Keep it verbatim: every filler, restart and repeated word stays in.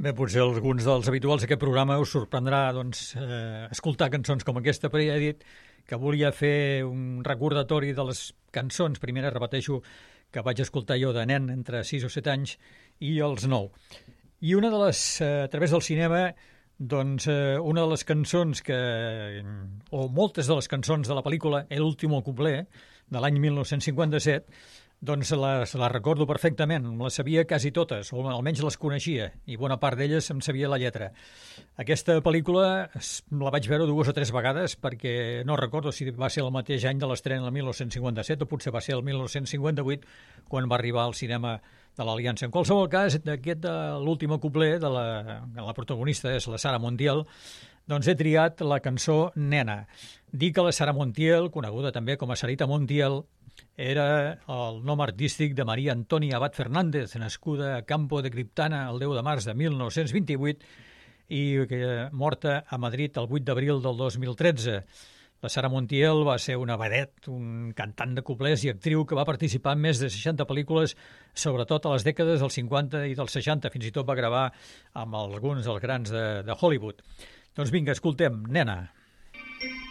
Bé, potser alguns dels habituals d'aquest programa us sorprendrà doncs, eh, escoltar cançons com aquesta, però ja he dit que volia fer un recordatori de les cançons, primera, repeteixo, que vaig escoltar jo de nen entre sis o set anys i els nou. I una de les, eh, a través del cinema, doncs eh, una de les cançons que, o moltes de les cançons de la pel·lícula El último cuplé, de l'any dinou cinquanta-set, doncs les, les recordo perfectament, les sabia quasi totes, o almenys les coneixia, i bona part d'elles em sabia la lletra. Aquesta pel·lícula la vaig veure dues o tres vegades, perquè no recordo si va ser el mateix any de l'estrena, el dinou cinquanta-set, o potser va ser el dinou cinquanta-vuit, quan va arribar al cinema de l'Aliança. En qualsevol cas, d'aquest l'últim cuplé de la, de la protagonista, és la Sara Montiel, doncs he triat la cançó Nena. Dic que la Sara Montiel, coneguda també com a Sarita Montiel, era el nom artístic de Maria Antònia Abad Fernández, nascuda a Campo de Criptana el deu de març de mil nou-cents vint-i-vuit i morta a Madrid el vuit d'abril del dos mil tretze. La Sara Montiel va ser una vedet, un cantant de cuplers i actriu que va participar en més de seixanta pel·lícules, sobretot a les dècades dels cinquanta i dels seixanta. Fins i tot va gravar amb alguns dels grans de, de Hollywood. Doncs vinga, escoltem, Nena.